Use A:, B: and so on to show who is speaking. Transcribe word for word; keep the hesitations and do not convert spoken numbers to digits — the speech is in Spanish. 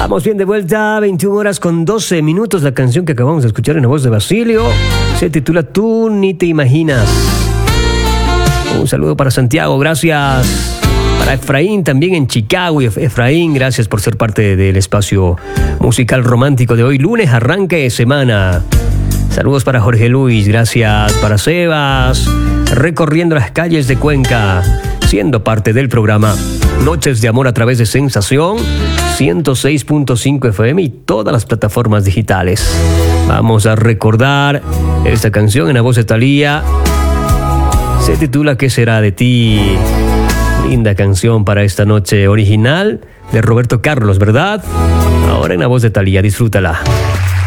A: Vamos bien de vuelta, veintiuna horas con doce minutos. La canción que acabamos de escuchar en la voz de Basilio se titula Tú ni te imaginas. Un saludo para Santiago, gracias. Para Efraín también en Chicago. Efraín, gracias por ser parte del espacio musical romántico de hoy. Lunes, arranque de semana. Saludos para Jorge Luis, gracias. Para Sebas, recorriendo las calles de Cuenca, siendo parte del programa Noches de Amor a través de Sensación ciento seis punto cinco F M y todas las plataformas digitales. Vamos a recordar esta canción en la voz de Thalía. Se titula ¿Qué será de ti? Linda canción para esta noche, original de Roberto Carlos, ¿verdad? Ahora en la voz de Thalía, disfrútala.